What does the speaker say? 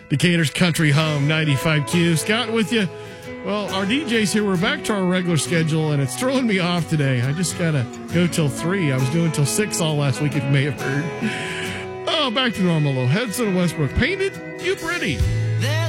Decatur's Country Home 95Q. Scott with you. Well, our DJ's here. We're back to our regular schedule, and it's throwing me off today. I just got to go till 3. I was doing till 6 all last week, if you may have heard. Oh, back to normal, though. Hudson Westbrook. Painted You Pretty.